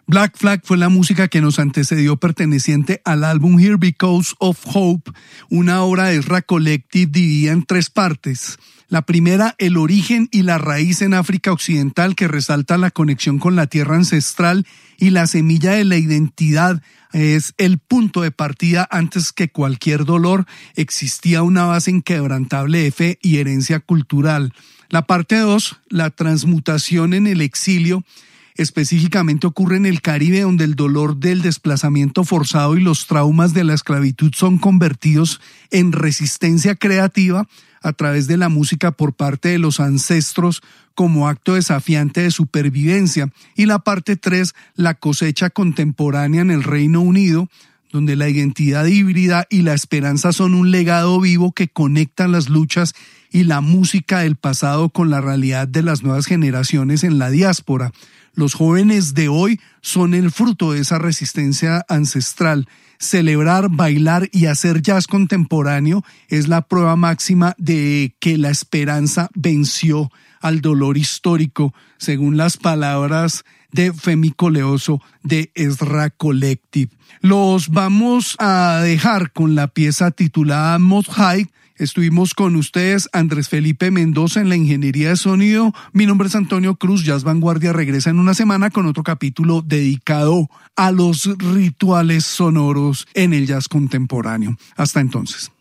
Black Flag fue la música que nos antecedió perteneciente al álbum Here Because of Hope, una obra de Ezra Collective dividida en 3 partes. La primera, el origen y la raíz en África Occidental, que resalta la conexión con la tierra ancestral y la semilla de la identidad. Es el punto de partida. Antes que cualquier dolor, existía una base inquebrantable de fe y herencia cultural. La parte 2, la transmutación en el exilio, específicamente ocurre en el Caribe, donde el dolor del desplazamiento forzado y los traumas de la esclavitud son convertidos en resistencia creativa a través de la música por parte de los ancestros como acto desafiante de supervivencia. Y la parte 3, la cosecha contemporánea en el Reino Unido, donde la identidad híbrida y la esperanza son un legado vivo que conectan las luchas y la música del pasado con la realidad de las nuevas generaciones en la diáspora. Los jóvenes de hoy son el fruto de esa resistencia ancestral. Celebrar, bailar y hacer jazz contemporáneo es la prueba máxima de que la esperanza venció al dolor histórico, según las palabras de Femi Koleoso de Ezra Collective. Los vamos a dejar con la pieza titulada Most High. Estuvimos con ustedes, Andrés Felipe Mendoza, en la ingeniería de sonido. Mi nombre es Antonio Cruz. Jazz Vanguardia regresa en una semana con otro capítulo dedicado a los rituales sonoros en el jazz contemporáneo. Hasta entonces.